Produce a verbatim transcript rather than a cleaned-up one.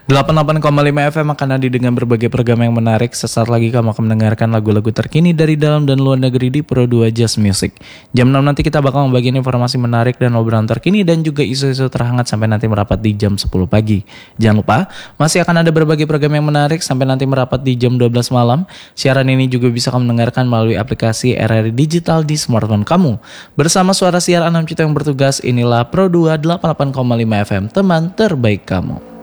delapan puluh delapan koma lima F M akan hadir dengan berbagai program yang menarik. Sesaat lagi kamu akan mendengarkan lagu-lagu terkini dari dalam dan luar negeri di Pro dua Jazz Music. Jam enam nanti kita bakal membagikan informasi menarik dan obrolan terkini dan juga isu-isu terhangat sampai nanti merapat di jam sepuluh pagi. Jangan lupa, masih akan ada berbagai program yang menarik sampai nanti merapat di jam dua belas malam. Siaran ini juga bisa kamu dengarkan melalui aplikasi R R I Digital di smartphone kamu. Bersama suara siar Anam Cito yang bertugas, inilah Pro dua delapan puluh delapan koma lima F M, teman terbaik kamu.